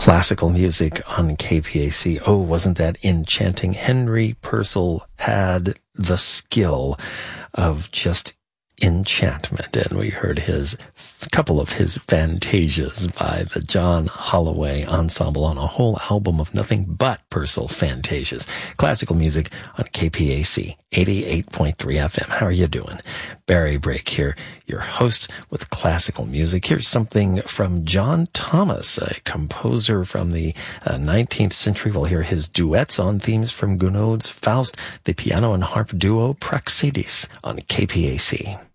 Classical music on KPAC. Oh, wasn't that enchanting? Henry Purcell had the skill of just enchantment, and we heard a couple of his fantasias by the John Holloway Ensemble on a whole album of nothing but Purcell fantasias. Classical music on KPAC 88.3 FM. How are you doing? Barry Brake here, your host with classical music. Here's something from John Thomas, a composer from the 19th century. We'll hear his duets on themes from Gounod's Faust, the piano and harp duo Praxedis on KPAC.